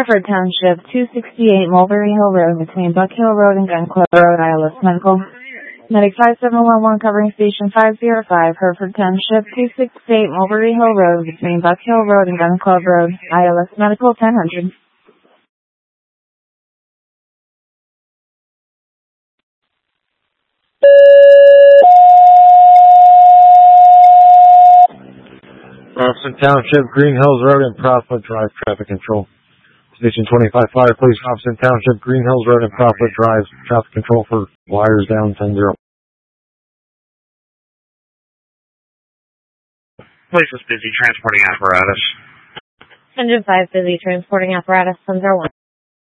Hartford Township, 268 Mulberry Hill Road between Buck Hill Road and Gun Club Road, ILS Medical. Medic 5711 covering station 505, Hartford Township, 268 Mulberry Hill Road between Buck Hill Road and Gun Club Road, ILS Medical 1000. Robson Township, Green Hills Road and Prospect Drive, traffic control. Station 25 Fire Police, Robson Township, Green Hills Road and Prospect Drive, traffic control for wires down 10-0. Police is busy transporting apparatus. Engine 5 busy transporting apparatus, 10-01.